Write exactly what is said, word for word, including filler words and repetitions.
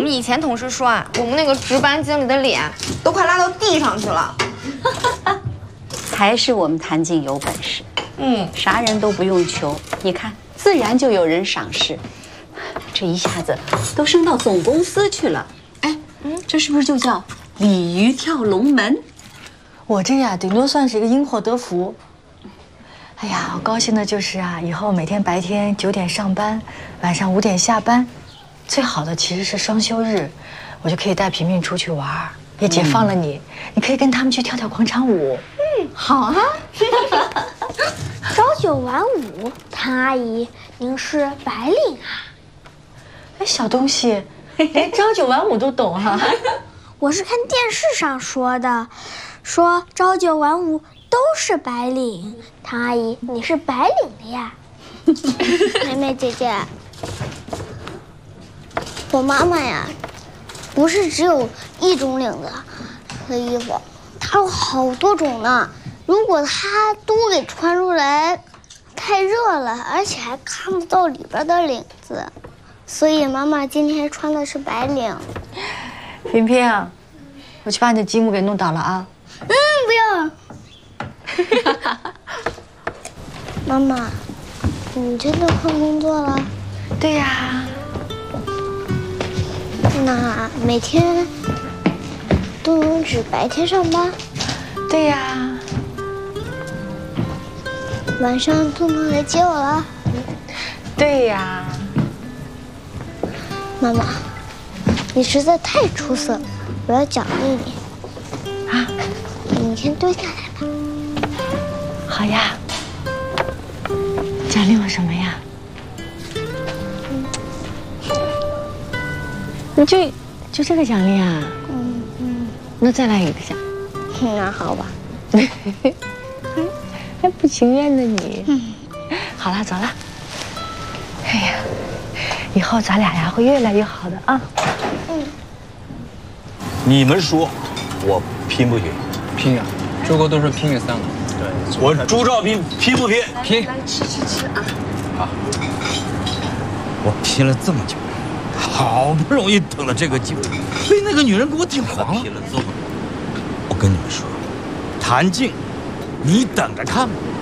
们以前同事说啊，我们那个值班经理的脸都快拉到地上去了。 还是我们谭静有本事， 嗯， 啥人都不用求，你看，自然就有人赏识。这一下子都升到总公司去了。哎，嗯，这是不是就叫鲤鱼跳龙门？ 我这呀，顶多算是一个因祸得福。哎呀，我高兴的就是啊，以后每天白天九点上班，晚上五点下班。最好的其实是双休日，我就可以带平平出去玩，也解放了你。嗯、你可以跟他们去跳跳广场舞。 嗯，好啊。 朝九晚五，谭阿姨，您是白领啊？ 哎，小东西，连朝九晚五都懂哈、啊。 我是看电视上说的，说朝九晚五都是白领。谭阿姨，你是白领的呀？妹妹姐姐，我妈妈呀，不是只有一种领子的衣服，她有好多种呢。如果她都给穿出来，太热了，而且还看不到里边的领子。所以妈妈今天穿的是白领。 平平，我去把你的积木给弄倒了啊！ 嗯，不要。妈妈，你真的换工作了？ 对呀。 那每天都能只白天上班？ 对呀。 晚上都能来接我了？ 对呀。 妈妈，你实在太出色了，我要奖励你。啊，你先蹲下来吧。 好呀。奖励我什么呀？你就就这个奖励啊？嗯嗯。那再来一个奖。 那好吧。 还不情愿的你。嗯。好了，走了。哎呀。以后咱俩呀会越来越好的啊！嗯， 你们说，我拼不拼？ 拼啊！周哥都说拼给三个。 对，我朱兆斌拼不拼？ 拼！ 来吃吃吃啊！ 好，我拼了这么久，好不容易等了这个机会，被那个女人给我顶黄了。拼了这么久，我跟你们说，谭静，你等着看吧。